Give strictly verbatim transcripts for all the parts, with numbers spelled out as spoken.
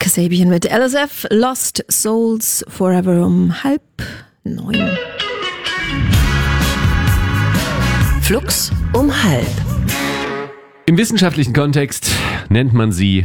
Kasabian mit L S F, Lost Souls Forever um halb neun. Flux um halb. Im wissenschaftlichen Kontext nennt man sie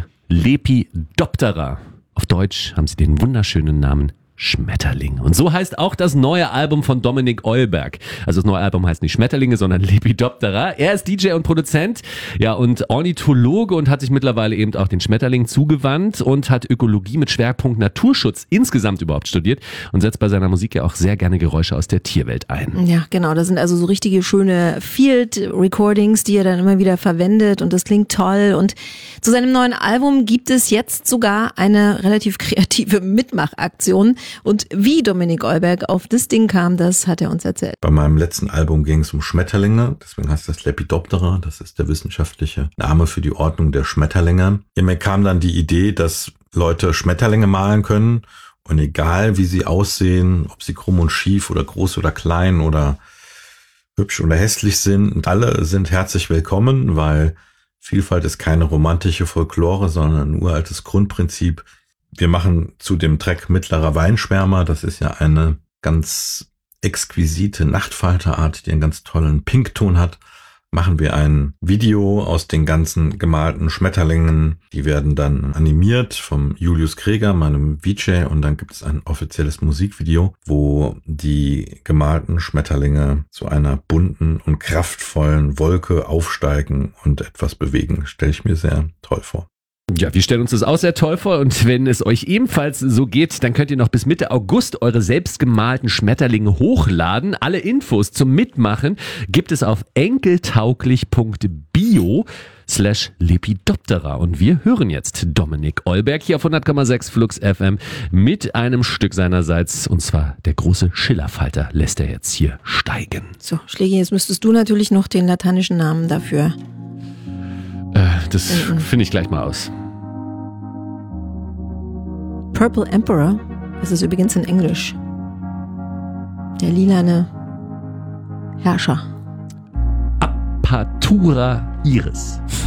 Lepidoptera. Auf Deutsch haben sie den wunderschönen Namen Schmetterling. Und so heißt auch das neue Album von Dominik Eulberg. Also das neue Album heißt nicht Schmetterlinge, sondern Lepidoptera. Er ist D J und Produzent, ja, und Ornithologe und hat sich mittlerweile eben auch den Schmetterlingen zugewandt und hat Ökologie mit Schwerpunkt Naturschutz insgesamt überhaupt studiert und setzt bei seiner Musik ja auch sehr gerne Geräusche aus der Tierwelt ein. Ja, genau. Das sind also so richtige schöne Field-Recordings, die er dann immer wieder verwendet und das klingt toll. Und zu seinem neuen Album gibt es jetzt sogar eine relativ kreative Mitmachaktion. Und wie Dominik Eulberg auf das Ding kam, das hat er uns erzählt. Bei meinem letzten Album ging es um Schmetterlinge, deswegen heißt das Lepidoptera, das ist der wissenschaftliche Name für die Ordnung der Schmetterlinge. Ja, mir kam dann die Idee, dass Leute Schmetterlinge malen können und egal wie sie aussehen, ob sie krumm und schief oder groß oder klein oder hübsch oder hässlich sind, alle sind herzlich willkommen, weil Vielfalt ist keine romantische Folklore, sondern ein uraltes Grundprinzip. Wir machen zu dem Track Mittlerer Weinschwärmer, das ist ja eine ganz exquisite Nachtfalterart, die einen ganz tollen Pinkton hat, machen wir ein Video aus den ganzen gemalten Schmetterlingen. Die werden dann animiert vom Julius Kreger, meinem V J, und dann gibt es ein offizielles Musikvideo, wo die gemalten Schmetterlinge zu einer bunten und kraftvollen Wolke aufsteigen und etwas bewegen. Stelle ich mir sehr toll vor. Ja, wir stellen uns das auch sehr toll vor und wenn es euch ebenfalls so geht, dann könnt ihr noch bis Mitte August eure selbstgemalten Schmetterlinge hochladen. Alle Infos zum Mitmachen gibt es auf enkeltauglich punkt bio slash Lepidoptera und wir hören jetzt Dominik Eulberg hier auf hundert Komma sechs Flux F M mit einem Stück seinerseits und zwar der große Schillerfalter lässt er jetzt hier steigen. So, Schlägi, jetzt müsstest du natürlich noch den lateinischen Namen dafür. Das finde ich gleich mal aus. Purple Emperor, das ist übrigens in Englisch. Der lilane Herrscher. Apatura iris.